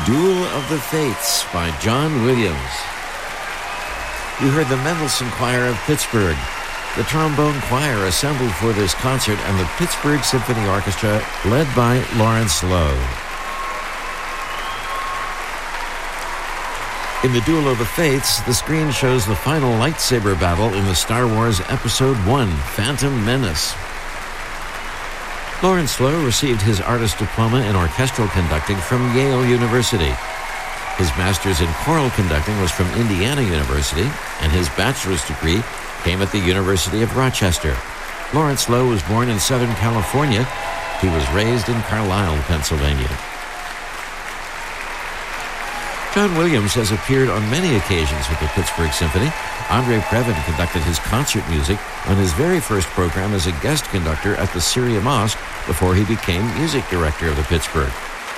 Duel of the Fates by John Williams. You heard the Mendelssohn Choir of Pittsburgh, the trombone choir assembled for this concert, and the Pittsburgh Symphony Orchestra led by Lawrence Lowe. In the Duel of the Fates, the screen shows the final lightsaber battle in the Star Wars Episode I, Phantom Menace. Lawrence Lowe received his artist diploma in orchestral conducting from Yale University. His master's in choral conducting was from Indiana University, and his bachelor's degree came at the University of Rochester. Lawrence Lowe was born in Southern California. He was raised in Carlisle, Pennsylvania. John Williams has appeared on many occasions with the Pittsburgh Symphony. Andre Previn conducted his concert music on his very first program as a guest conductor at the Syria Mosque before he became music director of the Pittsburgh.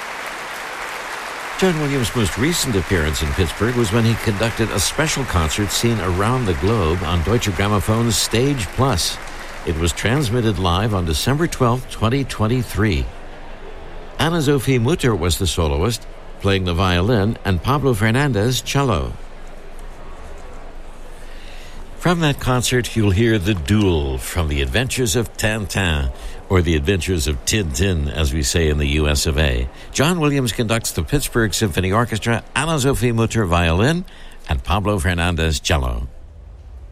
John Williams' most recent appearance in Pittsburgh was when he conducted a special concert seen around the globe on Deutsche Gramophone's Stage Plus. It was transmitted live on December 12, 2023. Anna-Sophie Mutter was the soloist, playing the violin, and Pablo Fernandez cello. From that concert, you'll hear The Duel from The Adventures of Tintin, or The Adventures of Tintin, as we say in the U.S. of A. John Williams conducts the Pittsburgh Symphony Orchestra, Anna-Sophie Mutter violin, and Pablo Fernandez cello.